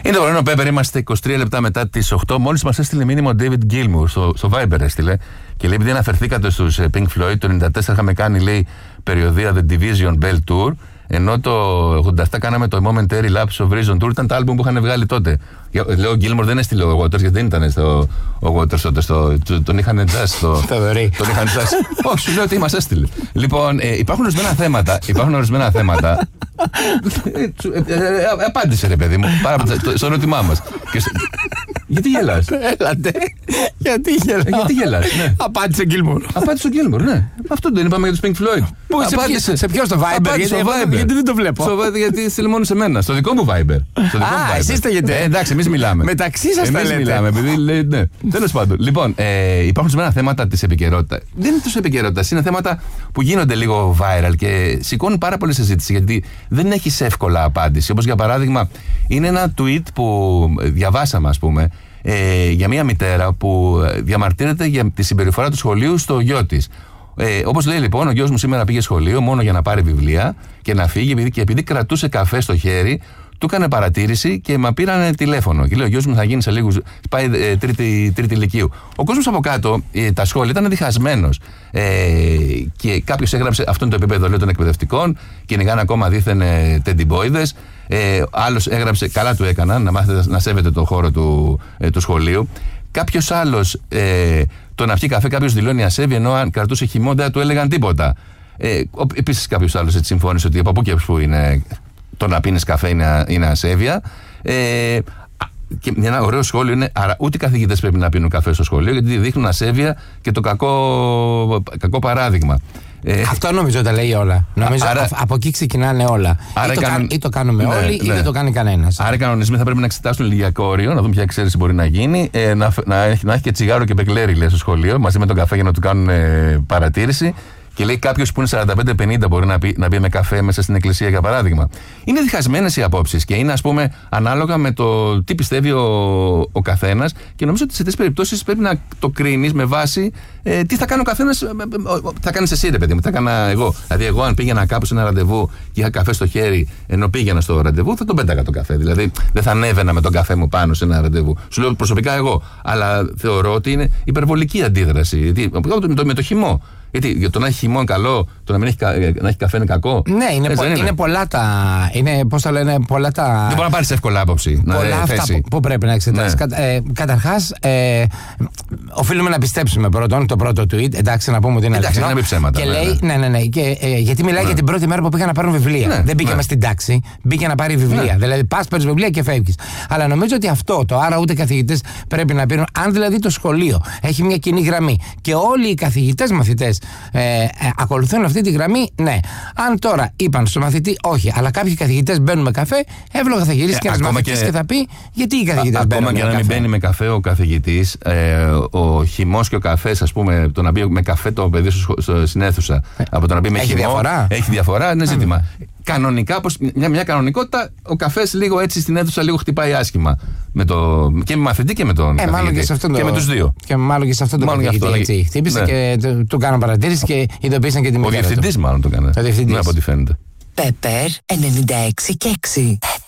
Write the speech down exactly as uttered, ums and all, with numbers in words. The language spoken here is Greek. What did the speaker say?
Είναι το πρωινό Πέπερ, είμαστε είκοσι τρία λεπτά μετά τις οκτώ. Μόλις μας έστειλε μήνυμα ο David Gilmour, στο, στο Viber έστειλε. Και λέει: επειδή αναφερθήκατε στους Pink Floyd, το ενενήντα τέσσερα είχαμε κάνει, λέει, περιοδία The Division Bell Tour. Ενώ το ογδόντα επτά κάναμε το Momentary Lapse of Reason Tour, ήταν τα άλμπουμ που είχαν βγάλει τότε. Λέω: ο Gilmour δεν έστειλε ο Waters, γιατί δεν ήταν στο, ο Waters τότε. Στο, τον είχαν τζας. Το, τον είχαν τζας. Όχι, σου λέω ότι μας έστειλε. Λοιπόν, ε, υπάρχουν ορισμένα θέματα. Υπάρχουν ορισμένα θέματα. Απάντησε, ρε παιδί μου, στο ερώτημά μας. Γιατί γελάς? Έλατε. Γιατί γελάς? Γιατί γελάς? Απάντησε ο Gilmour. Απάντησε ο Gilmour, ναι. Αυτό δεν είπαμε για τους Pink Floyd. Σε ποιο στο Viber? Γιατί δεν το βλέπω. Γιατί στείλε μόνο σε μένα. Στο δικό μου Viber. Α, εσείς τα γιατί. Εντάξει, εμείς μιλάμε. Μεταξύ σας τα λέτε. Εμείς μιλάμε, επειδή λέει, ναι. Τέλος πάντων. Λοιπόν, υπάρχουν ορισμένα θέματα της επικαιρότητας. Δεν είναι τόσο επικαιρότητας, είναι θέματα που γίνονται λίγο viral και σηκώνουν πάρα πολύ συζήτηση, γιατί δεν έχεις εύκολα απάντηση. Όπως για παράδειγμα, είναι ένα tweet που διαβάσαμε, ας πούμε, ε, για μια μητέρα που διαμαρτύρεται για τη συμπεριφορά του σχολείου στο γιο της. Ε, όπως λέει λοιπόν, ο γιος μου σήμερα πήγε σχολείο μόνο για να πάρει βιβλία και να φύγει, και επειδή κρατούσε καφέ στο χέρι, του έκανε παρατήρηση και με πήρανε τηλέφωνο. Και λέει: ο γιος μου θα γίνει σε λίγους. Πάει ε, τρίτη, τρίτη ηλικίου. Ο κόσμος από κάτω, ε, τα σχόλια ήταν διχασμένος. Ε, και κάποιος έγραψε: αυτό είναι το επίπεδο, λέει, των εκπαιδευτικών. Κυνηγάνε ακόμα δίθεν ε, τεντιμπόιδες. Ε, άλλος έγραψε: καλά του έκαναν να μάθετε να σέβεται το χώρο του, ε, του σχολείου. Κάποιος άλλος, ε, το να πιει καφέ, κάποιος δηλώνει ασέβεια, ενώ αν κρατούσε χυμό δεν του έλεγαν τίποτα. Ε, Επίσης, κάποιος άλλος έτσι συμφώνησε ότι από πού και που είναι. Το να πίνεις καφέ είναι, είναι ασέβεια. Ε, και ένα ωραίο σχόλιο είναι: άρα ούτε οι καθηγητές πρέπει να πίνουν καφέ στο σχολείο, γιατί δείχνουν ασέβεια και το κακό, κακό παράδειγμα. Ε, Αυτό νομίζω τα λέει όλα. Νομίζω άρα, α, από εκεί ξεκινάνε όλα. Ή το, κάνουν, ή το κάνουμε ναι, όλοι, ναι. Ή δεν το κάνει κανένας. Άρα οι κανονισμοί θα πρέπει να εξετάσουν ηλικιακό όριο, να δουν ποια εξαίρεση μπορεί να γίνει. Ε, να, να, έχει, να έχει και τσιγάρο και μπεκλέρι, λέει, στο σχολείο, μαζί με τον καφέ για να του κάνουν ε, παρατήρηση. Και λέει: κάποιος που είναι σαράντα πέντε πενήντα μπορεί να, πει, να μπει με καφέ μέσα στην εκκλησία, για παράδειγμα. Είναι διχασμένες οι απόψεις και είναι, ας πούμε, ανάλογα με το τι πιστεύει ο, ο καθένας. Και νομίζω ότι σε τέτοιες περιπτώσεις πρέπει να το κρίνεις με βάση ε, τι θα κάνει ο καθένας. Ε, θα κάνεις εσύ, ρε παιδί μου, θα έκανα εγώ. Δηλαδή, εγώ, αν πήγαινα κάπου σε ένα ραντεβού και είχα καφέ στο χέρι, ενώ πήγαινα στο ραντεβού, θα τον πέταγα το καφέ. Δηλαδή, δεν θα ανέβαινα με τον καφέ μου πάνω σε ένα ραντεβού. Σου λέω προσωπικά εγώ. Αλλά θεωρώ ότι είναι υπερβολική αντίδραση. Γιατί, με, το, με το χυμό. Γιατί το να έχει χειμώνα καλό, το να μην έχει, να έχει καφέ είναι κακό. Ναι, είναι, πο, είναι. είναι πολλά τα. Είναι, πώς τα λένε, πολλά τα. Δεν μπορεί να πάρεις εύκολα άποψη. Πολλά να αυτά που, που πρέπει να εξετάσεις. Ναι. Κα, ε, Καταρχάς, ε, οφείλουμε να πιστέψουμε πρώτον το πρώτο tweet. Εντάξει, να πούμε ότι είναι αληθινό. Εντάξει, να μην ψέματα. Και ναι, λέει, ναι, ναι, ναι. Και, ε, γιατί μιλάει ναι. για την πρώτη μέρα που πήγαν να πάρουν βιβλία. Ναι, δεν πήγε ναι. μες στην τάξη, μπήκε να πάρει βιβλία. Ναι. Δηλαδή, πας, παίρνεις βιβλία και φεύγεις. Αλλά νομίζω ότι αυτό το άρα ούτε καθηγητές πρέπει να πήρουν. Αν δηλαδή το σχολείο έχει μια κοινή γραμμή και όλοι οι καθηγητές μαθητές. Ε, ε, ακολουθούν αυτή τη γραμμή, ναι. Αν τώρα είπαν στο μαθητή όχι, αλλά κάποιοι καθηγητές μπαίνουν με καφέ, εύλογα θα γυρίσει ε, και ένας μαθητής και... και θα πει γιατί οι καθηγητές μπαίνουν με καφέ. Ακόμα και να μην μπαίνει με καφέ ο καθηγητής, ε, ο χυμός και ο καφές, ας πούμε, το να μπει με καφέ το παιδί σου στην αίθουσα, ε, από το να μπει με έχει χυμό. Διαφορά. Έχει διαφορά, είναι ζήτημα. Mm. Κανονικά, πως, μια, μια κανονικότητα, ο καφές λίγο έτσι στην αίθουσα λίγο χτυπάει άσχημα. Με το, και με μαθητή και με τον ε, καθηγητή. Και, και το, με τους δύο. Και μάλλον και σε αυτόν τον καθηγητή. Έτσι. Χτύπησε ναι. και του, του κάναν παρατήρηση και ειδοποίησαν και τη μητέρα του. Ο διευθυντής μάλλον το έκανε. Ο διευθυντής. Ναι, από ό,τι φαίνεται. Πέπερ ενενήντα έξι και έξι.